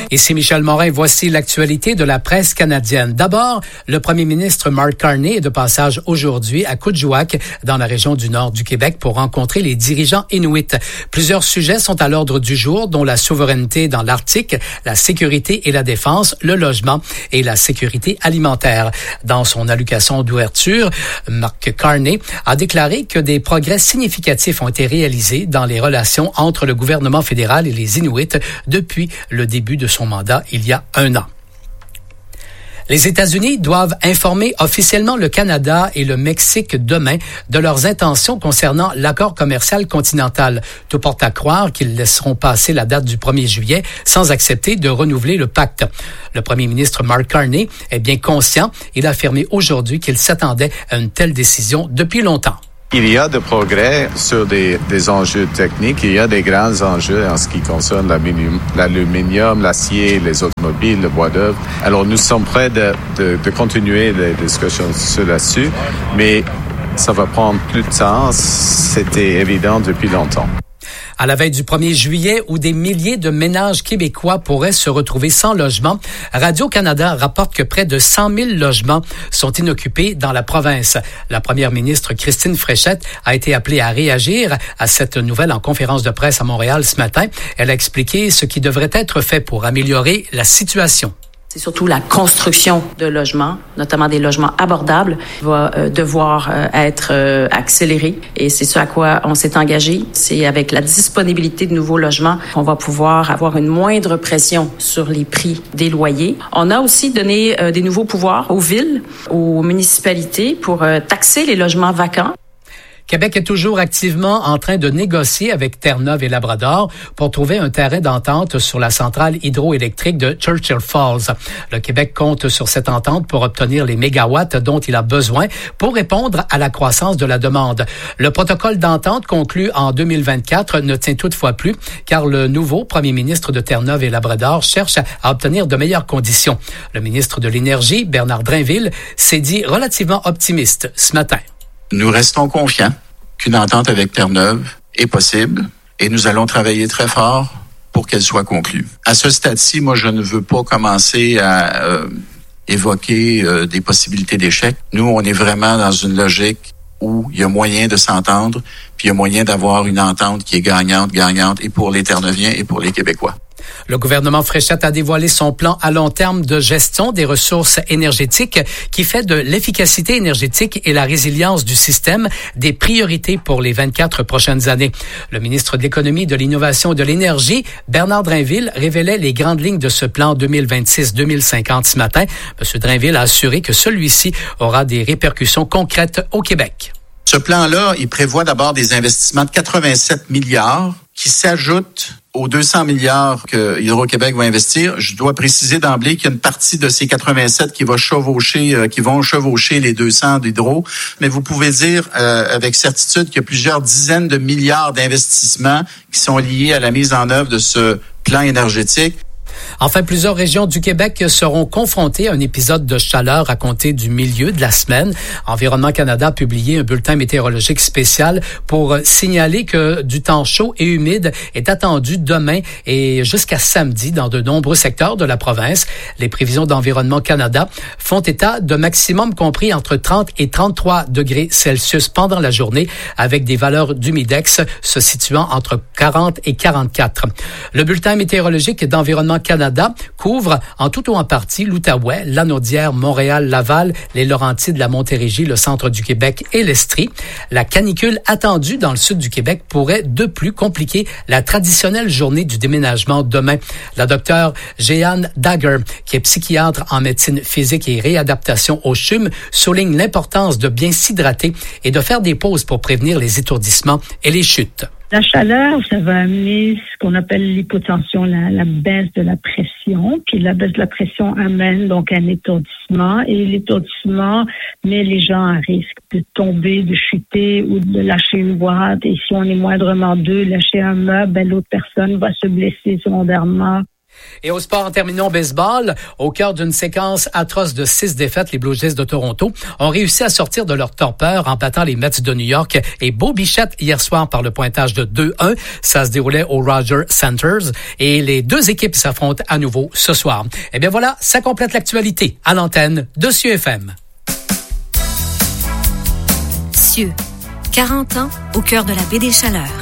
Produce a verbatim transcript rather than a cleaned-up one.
Ici Michel Morin, voici l'actualité de la presse canadienne. D'abord, le premier ministre Mark Carney est de passage aujourd'hui à Coudjouac, dans la région du nord du Québec, pour rencontrer les dirigeants inuits. Plusieurs sujets sont à l'ordre du jour, dont la souveraineté dans l'Arctique, la sécurité et la défense, le logement et la sécurité alimentaire. Dans son allocution d'ouverture, Mark Carney a déclaré que des progrès significatifs ont été réalisés dans les relations entre le gouvernement fédéral et les Inuits depuis le début de son mandat il y a un an. Les États-Unis doivent informer officiellement le Canada et le Mexique demain de leurs intentions concernant l'accord commercial continental. Tout porte à croire qu'ils laisseront passer la date du premier juillet sans accepter de renouveler le pacte. Le premier ministre Mark Carney est bien conscient. Il a affirmé aujourd'hui qu'il s'attendait à une telle décision depuis longtemps. Il y a des progrès sur des, des enjeux techniques. Il y a des grands enjeux en ce qui concerne l'aluminium, l'acier, les automobiles, le bois d'œuvre. Alors, nous sommes prêts de, de, de continuer les discussions sur là-dessus, mais ça va prendre plus de temps. C'était évident depuis longtemps. À la veille du premier juillet, où des milliers de ménages québécois pourraient se retrouver sans logement, Radio-Canada rapporte que près de cent mille logements sont inoccupés dans la province. La première ministre Christine Fréchette a été appelée à réagir à cette nouvelle en conférence de presse à Montréal ce matin. Elle a expliqué ce qui devrait être fait pour améliorer la situation. C'est surtout la construction de logements, notamment des logements abordables, qui va euh, devoir euh, être euh, accélérée. Et c'est ce à quoi on s'est engagé. C'est avec la disponibilité de nouveaux logements qu'on va pouvoir avoir une moindre pression sur les prix des loyers. On a aussi donné euh, des nouveaux pouvoirs aux villes, aux municipalités pour euh, taxer les logements vacants. Québec est toujours activement en train de négocier avec Terre-Neuve et Labrador pour trouver un terrain d'entente sur la centrale hydroélectrique de Churchill Falls. Le Québec compte sur cette entente pour obtenir les mégawatts dont il a besoin pour répondre à la croissance de la demande. Le protocole d'entente conclu en deux mille vingt-quatre ne tient toutefois plus car le nouveau premier ministre de Terre-Neuve et Labrador cherche à obtenir de meilleures conditions. Le ministre de l'Énergie, Bernard Drainville, s'est dit relativement optimiste ce matin. Nous restons confiants qu'une entente avec Terre-Neuve est possible et nous allons travailler très fort pour qu'elle soit conclue. À ce stade-ci, moi, je ne veux pas commencer à euh, évoquer euh, des possibilités d'échec. Nous, on est vraiment dans une logique où il y a moyen de s'entendre, puis il y a moyen d'avoir une entente qui est gagnante, gagnante, et pour les Terre-Neuviens et pour les Québécois. Le gouvernement Fréchette a dévoilé son plan à long terme de gestion des ressources énergétiques qui fait de l'efficacité énergétique et la résilience du système des priorités pour les vingt-quatre prochaines années. Le ministre de l'Économie, de l'Innovation et de l'Énergie, Bernard Drainville, révélait les grandes lignes de ce plan deux mille vingt-six deux mille cinquante ce matin. M. Drainville a assuré que celui-ci aura des répercussions concrètes au Québec. Ce plan-là, il prévoit d'abord des investissements de quatre-vingt-sept milliards qui s'ajoutent aux deux cents milliards que Hydro-Québec va investir. Je dois préciser d'emblée qu'il y a une partie de ces quatre-vingt-sept qui va chevaucher, euh, qui vont chevaucher les deux cents d'Hydro. Mais vous pouvez dire euh, avec certitude qu'il y a plusieurs dizaines de milliards d'investissements qui sont liés à la mise en œuvre de ce plan énergétique. Enfin, plusieurs régions du Québec seront confrontées à un épisode de chaleur à compter du milieu de la semaine. Environnement Canada a publié un bulletin météorologique spécial pour signaler que du temps chaud et humide est attendu demain et jusqu'à samedi dans de nombreux secteurs de la province. Les prévisions d'Environnement Canada font état de maximum compris entre trente et trente-trois degrés Celsius pendant la journée, avec des valeurs d'humidex se situant entre quarante et quarante-quatre. Le bulletin météorologique d'Environnement Canada couvre en tout ou en partie l'Outaouais, Lanaudière, Montréal, Laval, les Laurentides, la Montérégie, le centre du Québec et l'Estrie. La canicule attendue dans le sud du Québec pourrait de plus compliquer la traditionnelle journée du déménagement demain. La docteure Jeanne Dagger, qui est psychiatre en médecine physique et réadaptation au C H U M, souligne l'importance de bien s'hydrater et de faire des pauses pour prévenir les étourdissements et les chutes. La chaleur, ça va amener ce qu'on appelle l'hypotension, la, la baisse de la pression. Puis la baisse de la pression amène donc un étourdissement. Et l'étourdissement met les gens à risque de tomber, de chuter ou de lâcher une boîte. Et si on est moindrement deux, lâcher un meuble, ben l'autre personne va se blesser secondairement. Et au sport, en terminant au baseball, au cœur d'une séquence atroce de six défaites, les Blue Jays de Toronto ont réussi à sortir de leur torpeur en battant les Mets de New York et Bo Bichette hier soir par le pointage de deux un. Ça se déroulait au Rogers Centers et les deux équipes s'affrontent à nouveau ce soir. Eh bien voilà, ça complète l'actualité à l'antenne de C I E F M. C I E, quarante ans au cœur de la baie des Chaleurs.